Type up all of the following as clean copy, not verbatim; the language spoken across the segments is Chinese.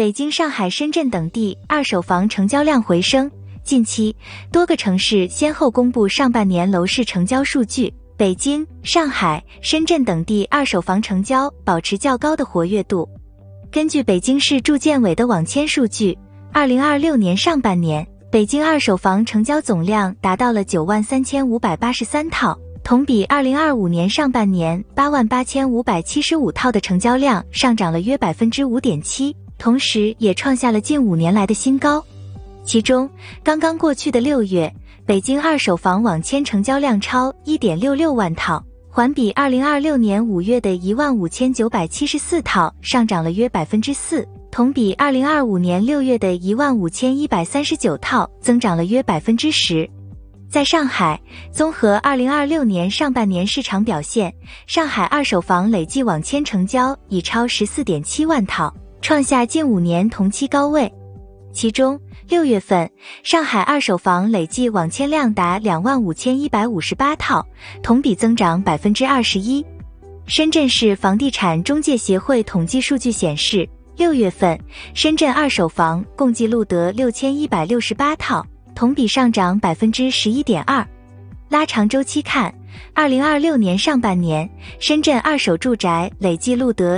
北京、上海、深圳等地二手房成交量回升。近期，多个城市先后公布上半年楼市成交数据，北京、上海、深圳等地二手房成交保持较高的活跃度。根据北京市住建委的网签数据，2026年上半年，北京二手房成交总量达到了93583套，同比2025年上半年88575套的成交量上涨了约 5.7%， 同时也创下了近5年来的新高。其中，刚刚过去的6月，北京二手房网签成交量超 1.66 万套，环比2026年5月的15974套上涨了约 4%， 同比2025年6月的15139套增长了约 10%。在上海，综合2026年上半年市场表现，上海二手房累计网签成交已超 14.7 万套，创下近5年同期高位。其中，6月份上海二手房累计网签量达25158套，同比增长 21%。深圳市房地产中介协会统计数据显示，6月份深圳二手房共计录得6168套，同比上涨 11.2%。拉长周期看，2026年上半年，深圳二手住宅累计录得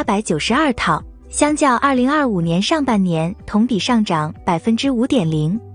33892套，相较2025年上半年同比上涨 5.0%。